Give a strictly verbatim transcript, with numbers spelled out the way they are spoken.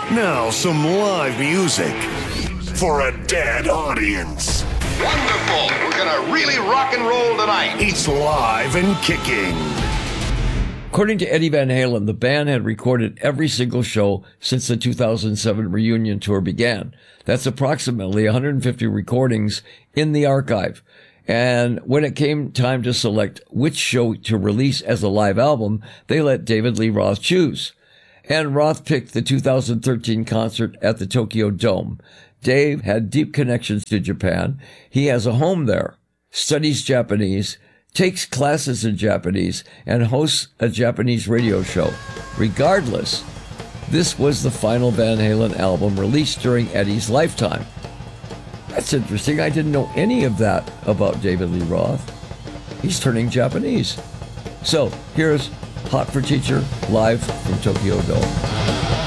Now some live music for a dead audience. Wonderful. We're going to really rock and roll tonight. It's live and kicking. According to Eddie Van Halen, the band had recorded every single show since the two thousand seven reunion tour began. That's approximately one hundred fifty recordings in the archive. And when it came time to select which show to release as a live album, they let David Lee Roth choose. And Roth picked the two thousand thirteen concert at the Tokyo Dome. Dave had deep connections to Japan. He has a home there, studies Japanese, takes classes in Japanese, and hosts a Japanese radio show. Regardless, this was the final Van Halen album released during Eddie's lifetime. That's interesting. I didn't know any of that about David Lee Roth. He's turning Japanese. So here's Hot for Teacher live from Tokyo Dome.